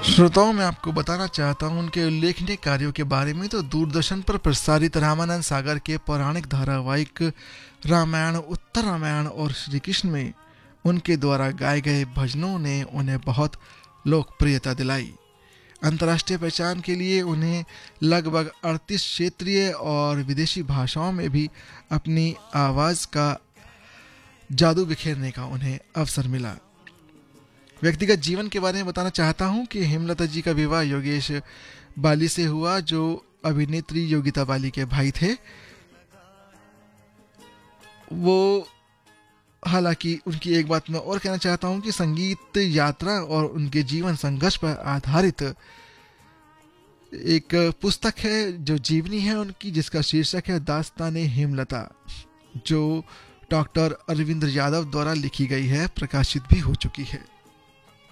श्रोताओं, मैं आपको बताना चाहता हूँ उनके उल्लेखनीय कार्यों के बारे में। तो दूरदर्शन पर प्रसारित रामानंद सागर के पौराणिक धारावाहिक रामायण, उत्तर रामायण और श्री कृष्ण में उनके द्वारा गाए गए भजनों ने उन्हें बहुत लोकप्रियता दिलाई। अंतर्राष्ट्रीय पहचान के लिए उन्हें लगभग 38 क्षेत्रीय और विदेशी भाषाओं में भी अपनी आवाज़ का जादू बिखेरने का उन्हें अवसर मिला। व्यक्तिगत जीवन के बारे में बताना चाहता हूं कि हेमलता जी का विवाह योगेश बाली से हुआ, जो अभिनेत्री योगिता बाली के भाई थे। वो हालांकि उनकी एक बात मैं और कहना चाहता हूं कि संगीत यात्रा और उनके जीवन संघर्ष पर आधारित एक पुस्तक है जो जीवनी है उनकी, जिसका शीर्षक है दास्ताने हेमलता, जो डॉक्टर अरविंद यादव द्वारा लिखी गई है, प्रकाशित भी हो चुकी है।